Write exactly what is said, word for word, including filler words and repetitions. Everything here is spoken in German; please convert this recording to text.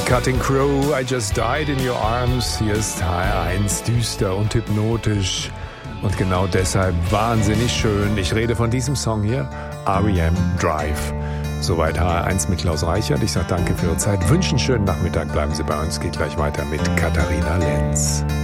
Cutting Crow, I Just Died in Your Arms. Hier ist H R eins düster und hypnotisch und genau deshalb wahnsinnig schön. Ich rede von diesem Song hier, R E M Drive. Soweit H R eins mit Klaus Reichert. Ich sage danke für Ihre Zeit, wünsche einen schönen Nachmittag, bleiben Sie bei uns, geht gleich weiter mit Katharina Lenz.